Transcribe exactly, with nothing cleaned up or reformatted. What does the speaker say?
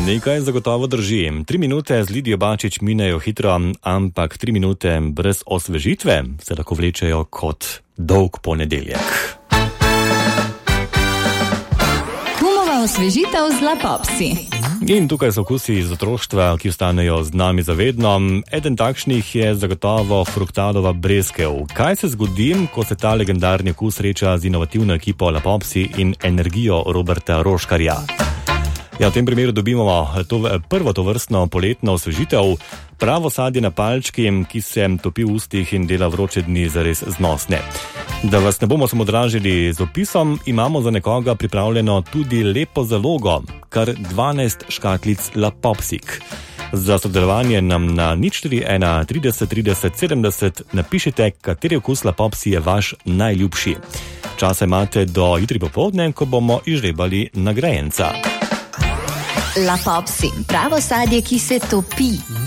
Nekaj zagotovo drži. Tri minute z Lidijo Bačič minejo hitro, ampak tri minute brez osvežitve se lahko vlečejo kot dolg ponedeljek. Humova osvežitev z Lapopsi. In tukaj so okusi iz otroštva, ki ostanejo z nami zavedno. Eden takšnih je zagotovo fruktalova breskev. Kaj se zgodi, ko se ta legendarni okus sreča z inovativno ekipo Lapopsi in energijo Roberta Roškarja? Ja, v tem primeru dobimo to prvo tovrstno poletno osvežitev, pravo sadje na palčki, ki se topi v ustih in dela vroče dni zares znosne. Da vas ne bomo samo dražili z opisom, imamo za nekoga pripravljeno tudi lepo zalogo, kar dvanajst škatlic Lapopsik. Za sodelovanje nam na nič štiri ena trideset trideset sedemdeset napišite, kateri okus Lapopsi je vaš najljubši. Časa imate do jutri popoldne, ko bomo izžrebali nagrajenca. Lapopsi, pravo sadje, ki se topi.